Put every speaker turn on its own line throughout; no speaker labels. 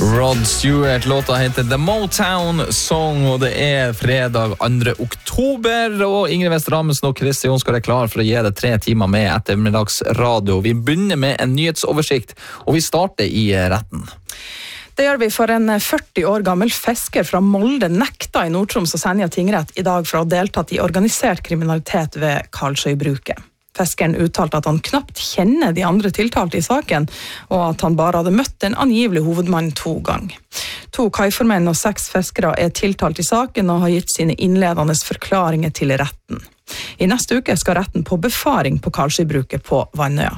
Rod Stewart, låta heter The Motown Song, og det fredag 2. oktober, og Ingrid Vest Ramesen og Kristi Jonsgaard klar for å gi deg 3 timer med ettermiddagsradio. Vi begynner med en nyhetsoversikt, og vi starter I retten.
Det gjør vi for en 40 år gammel fisker fra Molde nekta I Nord-Troms og Senja tingrett I dag for å ha deltatt I organisert kriminalitet ved Karlsøybruket. Fiskeren uttalte at han knapt kjenner de andre tiltalte I saken, og at han bare hadde møtt den angivelige hovedmannen 2 ganger. 2 kaiformenn og 6 fiskere tiltalt I saken og har gitt sine innledende forklaringer til retten. I neste uke skal retten på befaring på Karlsøybruket på Vannøya.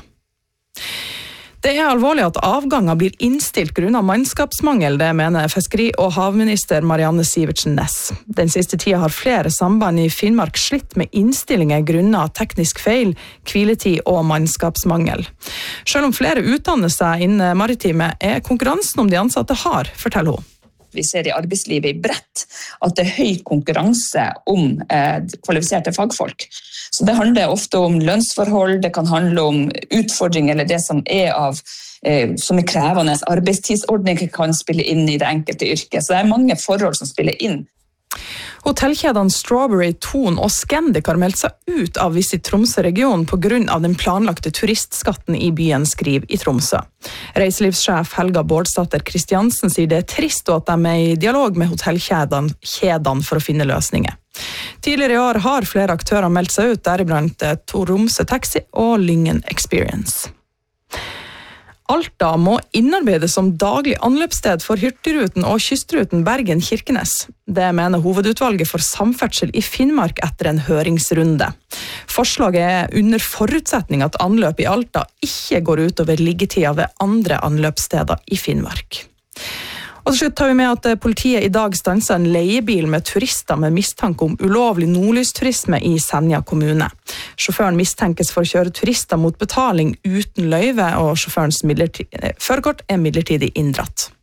Det alvorlig at avganger blir innstilt grunnet mannskapsmangel, det mener fiskeri- og havminister Marianne Sivertsen Næss. Den siste tida har flere samband I Finnmark slitt med innstillinger grunnet teknisk feil, hviletid og mannskapsmangel. Selv om flere utdanner seg innen maritime, konkurransen om de ansatte hard, forteller hun.
Vi ser I arbeidslivet I bredt at det høy konkurranse om kvalifiserte fagfolk. Så det handler ofte om lønnsforhold, det kan handle om utfordringer eller det som av som krevende arbeidstidsordninger kan spille inn I det enkelte yrket. Så det mange forhold som spiller inn.
Hotellkjedene Strawberry, Thon og Scandic har meldt seg ut av Visit Tromsø-regionen på grunn av den planlagte turistskatten I byen, skriver I Tromsø. Reiselivssjef Helga Bårdsdatter Kristiansen sier det trist og at de I dialog med hotellkjedene for å finne løsninger. Tidligere I år har flere aktører meldt seg ut, deriblant Tromsø Taxi og Lyngen Experience. Alta må innarbeides som daglig anløpssted for Hurtigruten og kystruten Bergen-Kirkenes. Det mener hovedutvalget for samferdsel I Finnmark etter en høringsrunde. Forslaget under forutsetning at anløp I Alta ikke går utover liggetida ved andre anløpssteder I Finnmark. Og til slutt tar vi med at politiet I dag stanset en leiebil med turister med mistanke om ulovlig nordlysturisme I Senja kommune. Sjåføren mistenkes for å kjøre turister mot betaling uten løyve, og sjåførens førerkort midlertidig inndratt.